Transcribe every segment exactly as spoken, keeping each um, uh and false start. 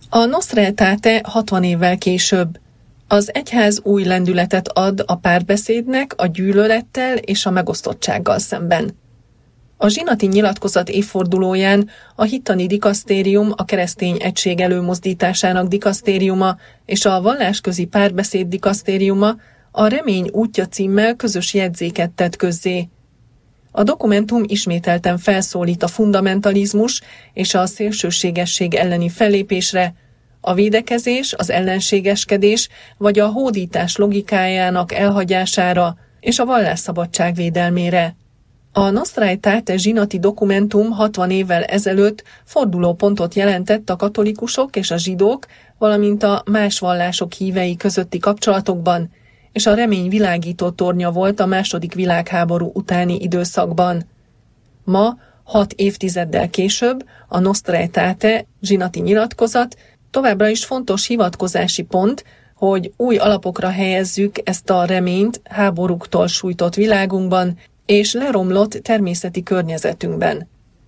A Nostra Aetate hatvan évvel később. Az egyház új lendületet ad a párbeszédnek, a gyűlölettel és a megosztottsággal szemben. A zsinati nyilatkozat évfordulóján a hittani dikasztérium, a keresztény egység előmozdításának dikasztériuma és a vallásközi párbeszéd dikasztériuma a Remény útja címmel közös jegyzéket tett közzé. A dokumentum ismételten felszólít a fundamentalizmus és a szélsőségesség elleni fellépésre, a védekezés, az ellenségeskedés vagy a hódítás logikájának elhagyására és a vallásszabadság védelmére. A Nostra Aetate zsinati dokumentum hatvan évvel ezelőtt fordulópontot jelentett a katolikusok és a zsidók, valamint a más vallások hívei közötti kapcsolatokban, és a remény világító tornya volt a második világháború utáni időszakban. Ma, hat évtizeddel később, a Nostra Aetate zsinati nyilatkozat továbbra is fontos hivatkozási pont, hogy új alapokra helyezzük ezt a reményt háborúktól sújtott világunkban és leromlott természeti környezetünkben.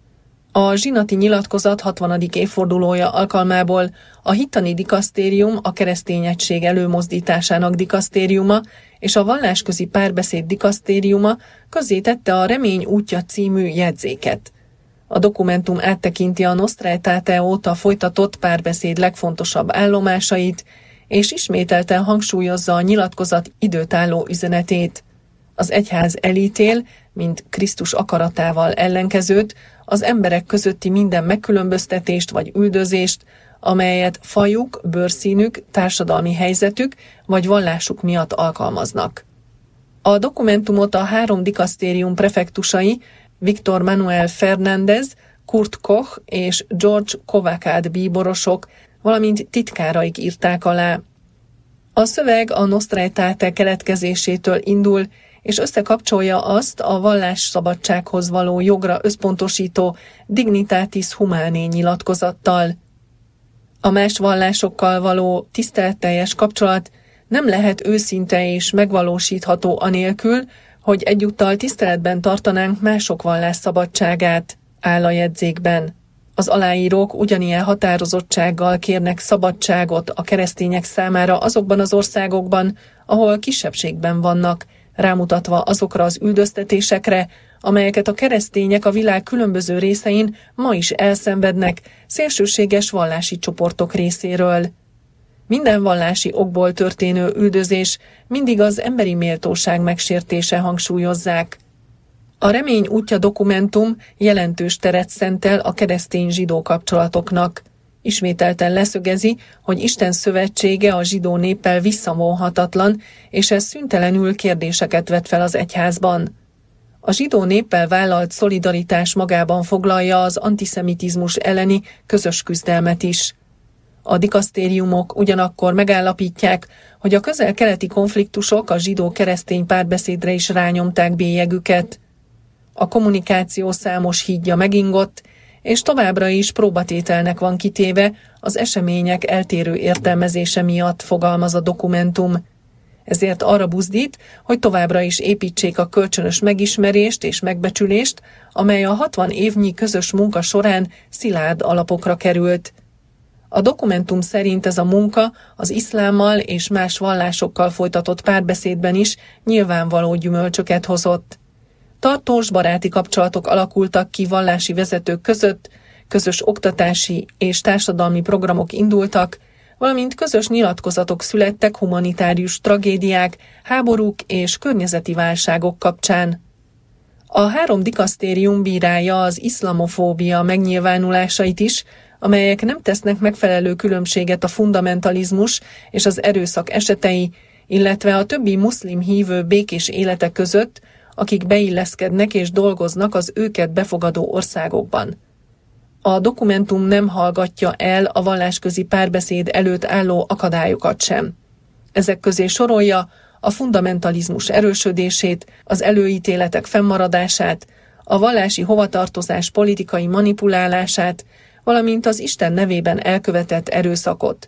A zsinati nyilatkozat hatvanadik évfordulója alkalmából a hittani dikasztérium, a keresztény egység előmozdításának dikasztériuma és a vallásközi párbeszéd dikasztériuma közzétette a Remény útja című jegyzéket. A dokumentum áttekinti a Nostra Aetate óta folytatott párbeszéd legfontosabb állomásait, és ismételten hangsúlyozza a nyilatkozat időtálló üzenetét. Az egyház elítél, mint Krisztus akaratával ellenkezőt, az emberek közötti minden megkülönböztetést vagy üldözést, amelyet fajuk, bőrszínük, társadalmi helyzetük vagy vallásuk miatt alkalmaznak. A dokumentumot a három dikasztérium prefektusai, Viktor Manuel Fernández, Kurt Koch és George Kovacad bíborosok, valamint titkáraik írták alá. A szöveg a Nostra Aetate keletkezésétől indul, és összekapcsolja azt a vallásszabadsághoz való jogra összpontosító Dignitatis Humanae nyilatkozattal. A más vallásokkal való tiszteletteljes kapcsolat nem lehet őszinte és megvalósítható anélkül, hogy egyúttal tiszteletben tartanánk mások vallásszabadságát, áll a jegyzékben. Az aláírók ugyanilyen határozottsággal kérnek szabadságot a keresztények számára azokban az országokban, ahol kisebbségben vannak, rámutatva azokra az üldöztetésekre, amelyeket a keresztények a világ különböző részein ma is elszenvednek szélsőséges vallási csoportok részéről. Minden vallási okból történő üldözés mindig az emberi méltóság megsértése, hangsúlyozzák. A Remény útja dokumentum jelentős teret szentel a keresztény-zsidó kapcsolatoknak. Ismételten leszögezi, hogy Isten szövetsége a zsidó néppel visszavonhatatlan, és ez szüntelenül kérdéseket vet fel az egyházban. A zsidó néppel vállalt szolidaritás magában foglalja az antiszemitizmus elleni közös küzdelmet is. A dikasztériumok ugyanakkor megállapítják, hogy a közel-keleti konfliktusok a zsidó-keresztény párbeszédre is rányomták bélyegüket. A kommunikáció számos hídja megingott, és továbbra is próbatételnek van kitéve az események eltérő értelmezése miatt, fogalmaz a dokumentum. Ezért arra buzdít, hogy továbbra is építsék a kölcsönös megismerést és megbecsülést, amely a hatvan évnyi közös munka során szilárd alapokra került. A dokumentum szerint ez a munka az iszlámmal és más vallásokkal folytatott párbeszédben is nyilvánvaló gyümölcsöket hozott. Tartós baráti kapcsolatok alakultak ki vallási vezetők között, közös oktatási és társadalmi programok indultak, valamint közös nyilatkozatok születtek humanitárius tragédiák, háborúk és környezeti válságok kapcsán. A három dikasztérium bírálja az iszlamofóbia megnyilvánulásait is, amelyek nem tesznek megfelelő különbséget a fundamentalizmus és az erőszak esetei, illetve a többi muszlim hívő békés élete között, akik beilleszkednek és dolgoznak az őket befogadó országokban. A dokumentum nem hallgatja el a vallásközi párbeszéd előtt álló akadályokat sem. Ezek közé sorolja a fundamentalizmus erősödését, az előítéletek fennmaradását, a vallási hovatartozás politikai manipulálását, valamint az Isten nevében elkövetett erőszakot.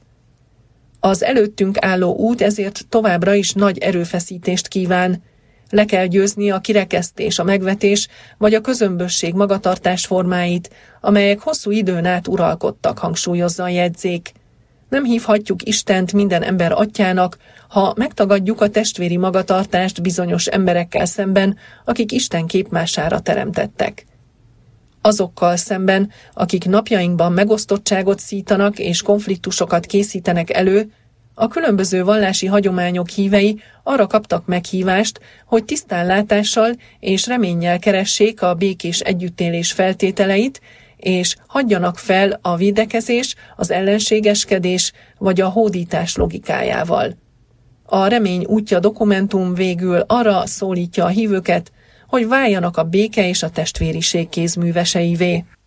Az előttünk álló út ezért továbbra is nagy erőfeszítést kíván. Le kell győzni a kirekesztés, a megvetés vagy a közömbösség magatartás formáit, amelyek hosszú időn át uralkodtak, hangsúlyozza a jegyzék. Nem hívhatjuk Istent minden ember atyának, ha megtagadjuk a testvéri magatartást bizonyos emberekkel szemben, akik Isten képmására teremtettek. Azokkal szemben, akik napjainkban megosztottságot szítanak és konfliktusokat készítenek elő, a különböző vallási hagyományok hívei arra kaptak meghívást, hogy tisztánlátással és reménnyel keressék a békés együttélés feltételeit, és hagyjanak fel a védekezés, az ellenségeskedés vagy a hódítás logikájával. A Remény útja dokumentum végül arra szólítja a hívőket, hogy váljanak a béke és a testvériség kézműveseivé.